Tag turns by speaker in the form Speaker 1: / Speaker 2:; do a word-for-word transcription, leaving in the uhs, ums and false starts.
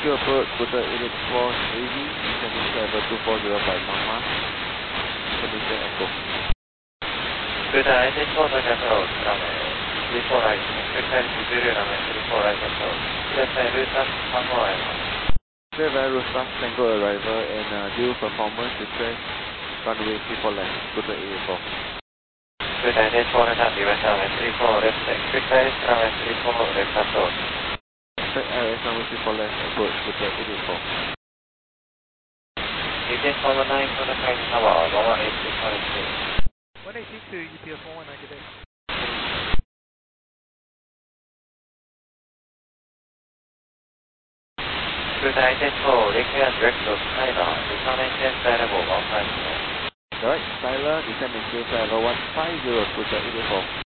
Speaker 1: to approach Buddha eight eight four Navy, descending to level two four zero five Mama. Information Echo.
Speaker 2: Buddha eight eight four take approach, runway three four right, expect time to zero runway three four right approach. Clear flight Rutas Tango arrival.
Speaker 1: Clear via Rutas Tango arrival and uh, due performance request runway three four left, Buddha eight eight four.
Speaker 2: Buddha eight eight four at U S runway three four left, expect time runway three four left approach.
Speaker 1: Expect R S runway three four left approach, Buddha eight eight four.
Speaker 2: U T S one one nine for the flight tower, one one eight six one eight two.
Speaker 3: one eight six two, U T S one one nine, good day.
Speaker 2: Buddha eight eight four, declare direct to Skylar, descend maintain flight level one five zero.
Speaker 1: Alright, Skylar, descend maintain flight level one five zero, Buddha eight eight four.